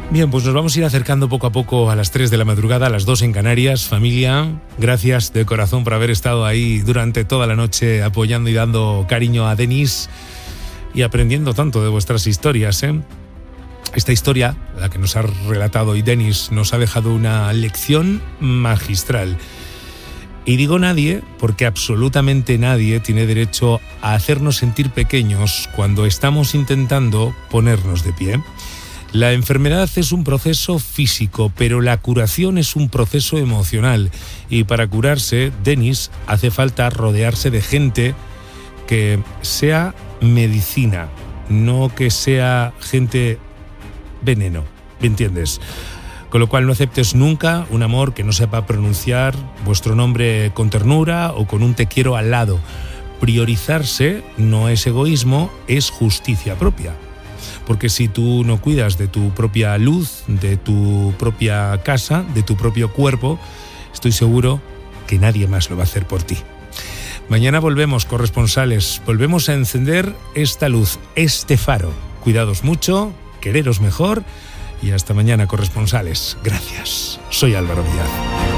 Bien, pues nos vamos a ir acercando poco a poco a las 3 de la madrugada, a las 2 en Canarias. Familia, gracias de corazón por haber estado ahí durante toda la noche apoyando y dando cariño a Denis y aprendiendo tanto de vuestras historias, ¿eh? Esta historia, la que nos ha relatado hoy Denis, nos ha dejado una lección magistral. Y digo nadie porque absolutamente nadie tiene derecho a hacernos sentir pequeños cuando estamos intentando ponernos de pie. La enfermedad es un proceso físico, pero la curación es un proceso emocional. Y para curarse, Denis, hace falta rodearse de gente que sea medicina, no que sea gente veneno, ¿me entiendes? Con lo cual no aceptes nunca un amor que no sepa pronunciar vuestro nombre con ternura o con un te quiero al lado. Priorizarse no es egoísmo, es justicia propia. Porque si tú no cuidas de tu propia luz, de tu propia casa, de tu propio cuerpo, estoy seguro que nadie más lo va a hacer por ti. Mañana volvemos, corresponsales, volvemos a encender esta luz, este faro. Cuidados mucho, quereros mejor y hasta mañana, corresponsales. Gracias. Soy Álvaro Villar.